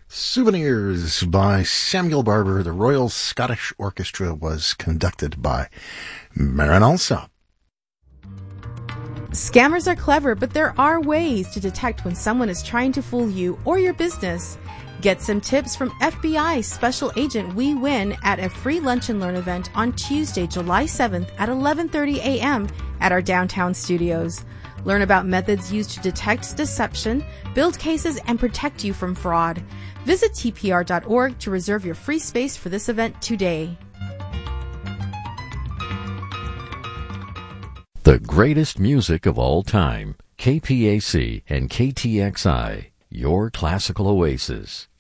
Souvenirs by Samuel Barber. The Royal Scottish Orchestra was conducted by Marin Alsop. Scammers are clever, but there are ways to detect when someone is trying to fool you or your business. Get some tips from FBI Special Agent Wee Win at a free Lunch and Learn event on Tuesday, July 7th at 11:30 a.m. at our downtown studios. Learn about methods used to detect deception, build cases, and protect you from fraud. Visit tpr.org to reserve your free space for this event today. The greatest music of all time. KPAC and KTXI, your classical oasis.